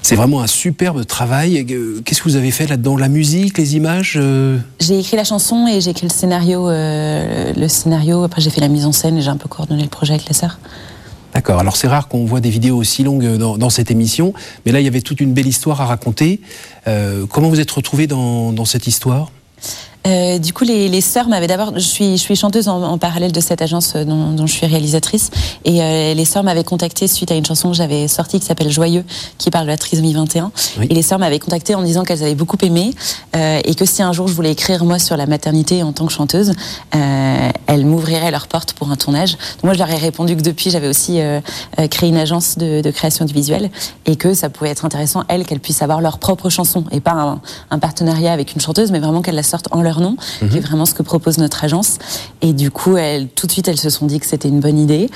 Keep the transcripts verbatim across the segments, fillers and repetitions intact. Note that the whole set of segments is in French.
C'est vraiment un superbe travail. Qu'est-ce que vous avez fait là-dedans? La musique, les images euh... J'ai écrit la chanson et j'ai écrit le scénario. Euh, le scénario. Après, j'ai fait la mise en scène et j'ai un peu coordonné le projet avec les sœurs. D'accord. Alors, c'est rare qu'on voit des vidéos aussi longues dans, dans cette émission. Mais là, il y avait toute une belle histoire à raconter. Euh, comment vous êtes retrouvés dans, dans cette histoire? Euh, du coup, les, les sœurs m'avaient d'abord. Je suis, je suis chanteuse en, en parallèle de cette agence dont, dont je suis réalisatrice, et euh, les sœurs m'avaient contactée suite à une chanson que j'avais sortie qui s'appelle Joyeux, qui parle de la trisomie vingt et un. Oui. Et les sœurs m'avaient contactée en me disant qu'elles avaient beaucoup aimé euh, et que si un jour je voulais écrire moi sur la maternité en tant que chanteuse, euh, elles m'ouvriraient leurs portes pour un tournage. Donc moi, je leur ai répondu que depuis, j'avais aussi euh, créé une agence de, de création du visuel et que ça pouvait être intéressant elles qu'elles puissent avoir leur propre chanson et pas un, un partenariat avec une chanteuse, mais vraiment qu'elles la sortent en leur nom, mmh. qui est vraiment ce que propose notre agence. Et du coup, elles, tout de suite, elles se sont dit que c'était une bonne idée.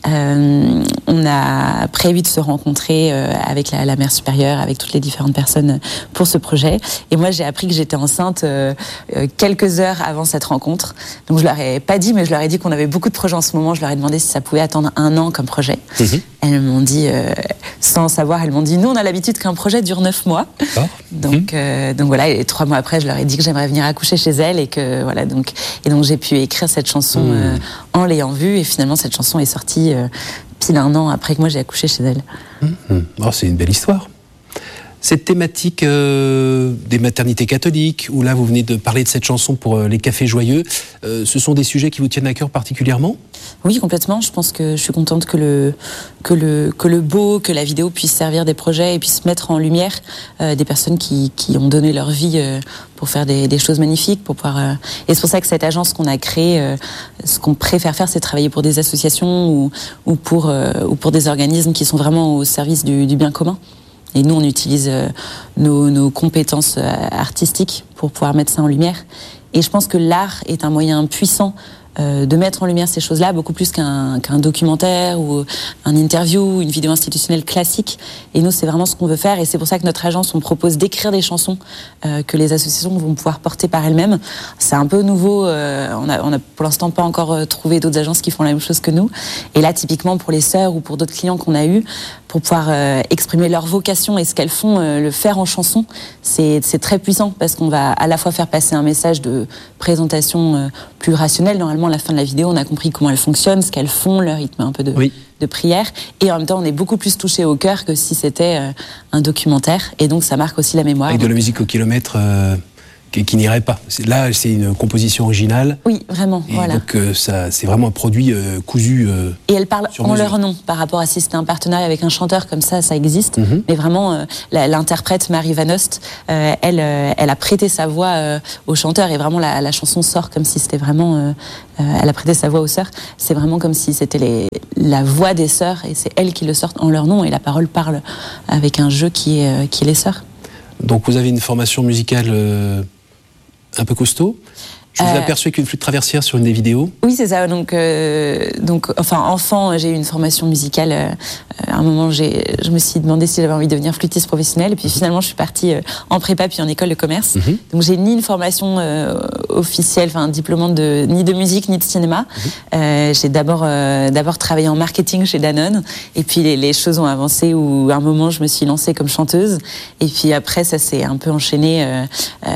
Euh, on a prévu de se rencontrer euh, avec la, la mère supérieure, avec toutes les différentes personnes pour ce projet. Et moi, j'ai appris que j'étais enceinte euh, euh, quelques heures avant cette rencontre. Donc, je leur ai pas dit, mais je leur ai dit qu'on avait beaucoup de projets en ce moment. Je leur ai demandé si ça pouvait attendre un an comme projet. Mmh. Elles m'ont dit, euh, sans savoir, elles m'ont dit, nous, on a l'habitude qu'un projet dure neuf mois. Oh. Donc, mmh. euh, donc voilà. Et trois mois après, je leur ai dit que j'aimerais venir accoucher chez elles et que voilà. Donc, et donc, j'ai pu écrire cette chanson mmh. euh, en l'ayant vue. Et finalement, cette chanson est sortie Euh, pile un an après que moi j'ai accouché chez elle. Mmh. Oh, c'est une belle histoire. Cette thématique euh, des maternités catholiques, où là vous venez de parler de cette chanson pour euh, les cafés joyeux, euh, ce sont des sujets qui vous tiennent à cœur particulièrement? Oui, complètement. Je pense que je suis contente que le, que le, que le beau, que la vidéo puisse servir des projets et puisse mettre en lumière euh, des personnes qui, qui ont donné leur vie euh, pour faire des, des choses magnifiques. Pour pouvoir, euh... Et c'est pour ça que cette agence qu'on a créée, euh, ce qu'on préfère faire, c'est travailler pour des associations ou, ou, pour, euh, ou pour des organismes qui sont vraiment au service du, du bien commun. Et nous, on utilise euh, nos, nos compétences euh, artistiques pour pouvoir mettre ça en lumière. Et je pense que l'art est un moyen puissant euh, de mettre en lumière ces choses-là, beaucoup plus qu'un, qu'un documentaire ou un interview, une vidéo institutionnelle classique. Et nous, c'est vraiment ce qu'on veut faire. Et c'est pour ça que notre agence, on propose d'écrire des chansons euh, que les associations vont pouvoir porter par elles-mêmes. C'est un peu nouveau. Euh, on a, on a pour l'instant pas encore euh, trouvé d'autres agences qui font la même chose que nous. Et là, typiquement, pour les sœurs ou pour d'autres clients qu'on a eus, pour pouvoir euh, exprimer leur vocation et ce qu'elles font, euh, le faire en chanson, c'est, c'est très puissant parce qu'on va à la fois faire passer un message de présentation euh, plus rationnel. Normalement, à la fin de la vidéo, on a compris comment elles fonctionnent, ce qu'elles font, leur rythme un peu de, oui. de prière. Et en même temps, on est beaucoup plus touché au cœur que si c'était euh, un documentaire. Et donc, ça marque aussi la mémoire. Avec de la musique au kilomètre euh... qui, qui n'irait pas. Là, c'est une composition originale. Oui, vraiment. Et voilà. donc, euh, ça, c'est vraiment un produit euh, cousu. Euh, et elle parle en leur nom par rapport à si c'était un partenariat avec un chanteur comme ça, ça existe. Mm-hmm. Mais vraiment, euh, la, l'interprète Marie Van Ost, euh, elle, euh, elle a prêté sa voix euh, au chanteur et vraiment la, la chanson sort comme si c'était vraiment. Euh, euh, elle a prêté sa voix aux sœurs. C'est vraiment comme si c'était les, la voix des sœurs et c'est elles qui le sortent en leur nom et la parole parle avec un jeu qui est, euh, qui est les sœurs. Donc, vous avez une formation musicale. Euh... un peu costaud. Je vous ai euh, aperçu avec une flûte traversière sur une des vidéos. Oui, c'est ça. Donc, euh, donc, enfin, enfant, j'ai eu une formation musicale. Euh, à un moment, j'ai, je me suis demandé si j'avais envie de devenir flûtiste professionnelle. Et puis, mm-hmm. finalement, je suis partie euh, en prépa puis en école de commerce. Mm-hmm. Donc, j'ai ni une formation euh, officielle, enfin, diplômante de ni de musique ni de cinéma. Mm-hmm. Euh, j'ai d'abord, euh, d'abord travaillé en marketing chez Danone. Et puis, les, les choses ont avancé. Où, à un moment, je me suis lancée comme chanteuse. Et puis après, ça s'est un peu enchaîné. Euh, euh,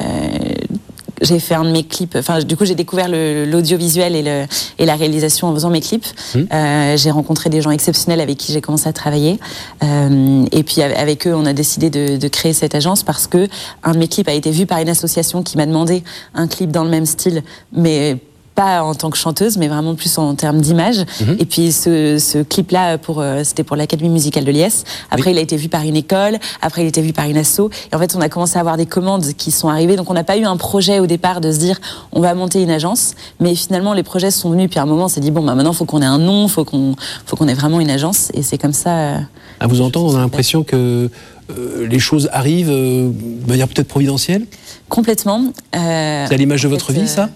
J'ai fait un de mes clips, enfin du coup j'ai découvert le, l'audiovisuel et, le, et la réalisation en faisant mes clips. Mmh. Euh, j'ai rencontré des gens exceptionnels avec qui j'ai commencé à travailler. Euh, et puis avec eux, on a décidé de, de créer cette agence parce que un de mes clips a été vu par une association qui m'a demandé un clip dans le même style, mais pas en tant que chanteuse, mais vraiment plus en termes d'image. Mmh. Et puis ce, ce clip-là, pour, euh, c'était pour l'Académie musicale de l'I S. Après, oui. il a été vu par une école. Après, il a été vu par une asso. Et en fait, on a commencé à avoir des commandes qui sont arrivées. Donc, on n'a pas eu un projet au départ de se dire, on va monter une agence. Mais finalement, les projets sont venus. Puis à un moment, on s'est dit, bon, bah, maintenant, il faut qu'on ait un nom, il faut qu'on, faut qu'on ait vraiment une agence. Et c'est comme ça. Euh, à vous entendre, on a l'impression que euh, les choses arrivent euh, de manière peut-être providentielle. Complètement. Euh, c'est à l'image de votre fait, vie, ça ?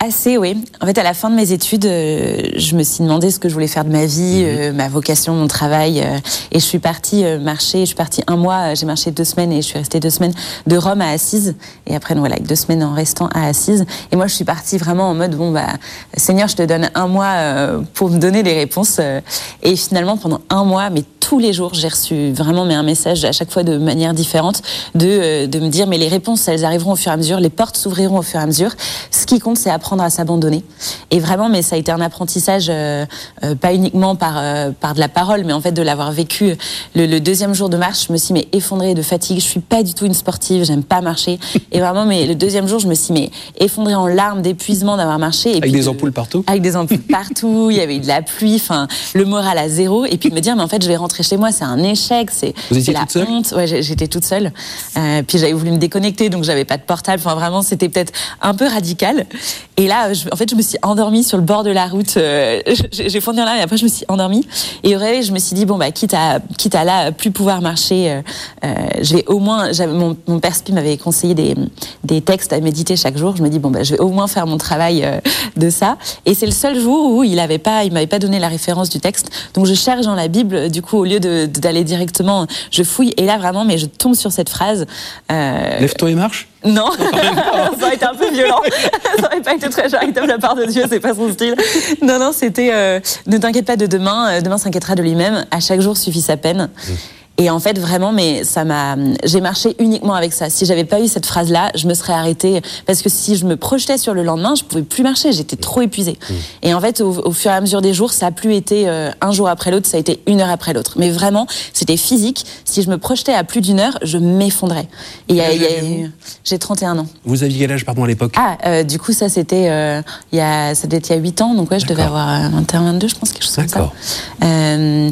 Assez, oui. En fait, à la fin de mes études, euh, je me suis demandé ce que je voulais faire de ma vie, mmh. euh, ma vocation, mon travail. Euh, et je suis partie euh, marcher, je suis partie un mois, j'ai marché deux semaines et je suis restée deux semaines de Rome à Assise. Et après, donc, voilà, deux semaines en restant à Assise. Et moi, je suis partie vraiment en mode, bon, bah, Seigneur, je te donne un mois euh, pour me donner des réponses. Euh, et finalement, pendant un mois, mais tous les jours, j'ai reçu vraiment mais un message à chaque fois de manière différente de, euh, de me dire, mais les réponses, elles arriveront au fur et à mesure, les portes s'ouvriront au fur et à mesure. Ce qui compte, c'est apprendre à s'abandonner. Et vraiment, mais ça a été un apprentissage, euh, euh, pas uniquement par, euh, par de la parole, mais en fait de l'avoir vécu. Le, le deuxième jour de marche, je me suis mais effondrée de fatigue. Je suis pas du tout une sportive, j'aime pas marcher. Et vraiment, mais le deuxième jour, je me suis mais effondrée en larmes d'épuisement d'avoir marché. Et avec puis des de, ampoules partout. Avec des ampoules partout. Il y avait eu de la pluie, enfin le moral à zéro. Et puis de me dire mais en fait, je vais rentrer chez moi, c'est un échec, c'est, Vous étiez c'est la toute seule honte. Ouais, j'étais toute seule. Euh, puis j'avais voulu me déconnecter, donc j'avais pas de portable. Enfin vraiment, c'était peut-être un peu radical. Et là, je, en fait, je me suis endormie sur le bord de la route. Euh, j'ai, j'ai fondu en larmes et après je me suis endormie. Et au réveil, je me suis dit bon bah quitte à quitte à là plus pouvoir marcher, euh, euh, je vais au moins. J'avais, mon, mon père Spi m'avait conseillé des des textes à méditer chaque jour. Je me dis bon bah je vais au moins faire mon travail euh, de ça. Et c'est le seul jour où il avait pas, il m'avait pas donné la référence du texte. Donc je cherche dans la Bible. Du coup, au lieu de, d'aller directement, je fouille. Et là vraiment, mais je tombe sur cette phrase. Euh, Lève-toi et marche. Non, ça aurait été un peu violent. Ça aurait pas été très charitable de la part de Dieu, c'est pas son style. Non, non, c'était euh, ne t'inquiète pas de demain, demain s'inquiétera de lui-même. À chaque jour suffit sa peine. Mmh. Et en fait, vraiment, mais ça m'a. J'ai marché uniquement avec ça. Si j'avais pas eu cette phrase-là, je me serais arrêtée parce que si je me projetais sur le lendemain, je pouvais plus marcher. J'étais trop épuisée. Mmh. Et en fait, au, au fur et à mesure des jours, ça a plus été euh, un jour après l'autre, ça a été une heure après l'autre. Mais vraiment, c'était physique. Si je me projetais à plus d'une heure, je m'effondrais. Et y a, y a eu... J'ai trente et un ans. Vous aviez quel âge, pardon, à l'époque? Ah, euh, du coup, ça c'était euh, il y a, ça devait être il y a huit ans. Donc ouais, je D'accord. devais avoir vingt et un, vingt-deux, je pense, quelque chose D'accord. comme ça. Euh,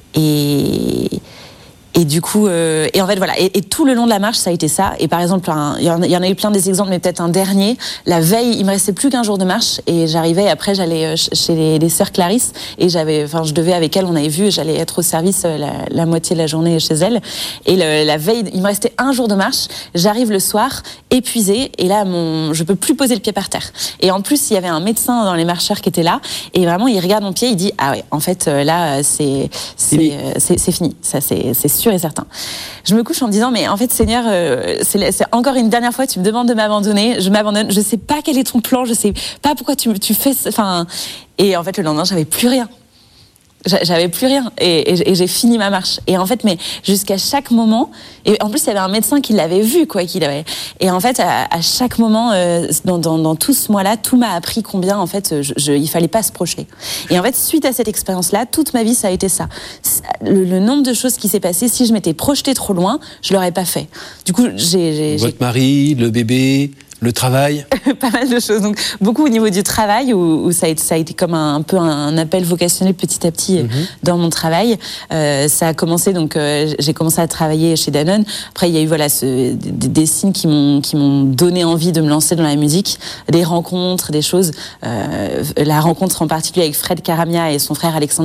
et Et du coup, euh, et en fait voilà, et, et tout le long de la marche, ça a été ça. Et par exemple, il y, y en a eu plein des exemples, mais peut-être un dernier. La veille, il me restait plus qu'un jour de marche, et j'arrivais. Après, j'allais chez les, les sœurs Clarisse, et j'avais, enfin, je devais avec elles, on avait vu, j'allais être au service la, la moitié de la journée chez elles. Et le, la veille, il me restait un jour de marche. J'arrive le soir, épuisée, et là, mon, je peux plus poser le pied par terre. Et en plus, il y avait un médecin dans les marcheurs qui était là, et vraiment, il regarde mon pied, il dit ah ouais, en fait, là, c'est c'est c'est, c'est fini, ça c'est c'est sûr et certain. Je me couche en me disant mais en fait Seigneur, euh, c'est, c'est encore une dernière fois tu me demandes de m'abandonner, je m'abandonne, je sais pas quel est ton plan, je sais pas pourquoi tu tu fais, enfin et en fait le lendemain j'avais plus rien. J'avais plus rien et, et, et j'ai fini ma marche. Et en fait, mais jusqu'à chaque moment, et en plus il y avait un médecin qui l'avait vu, quoi, qu'il avait. Et en fait, à, à chaque moment, euh, dans, dans, dans tout ce mois-là, tout m'a appris combien, en fait, je, je, il fallait pas se projeter. Et en fait, suite à cette expérience-là, toute ma vie, ça a été ça. Le, le nombre de choses qui s'est passé, si je m'étais projetée trop loin, je l'aurais pas fait. Du coup, j'ai, j'ai votre j'ai... mari, le bébé. Le travail. Pas mal de choses. Donc, beaucoup au niveau du travail, où, où ça, a été, ça a été comme un, un peu un appel vocationnel petit à petit mm-hmm. dans mon travail. Euh, ça a commencé, donc, euh, j'ai commencé à travailler chez Danone. Après, il y a eu, voilà, ce, des, des signes qui m'ont, qui m'ont donné envie de me lancer dans la musique, des rencontres, des choses. Euh, la rencontre en particulier avec Fred Caramia et son frère Alexandre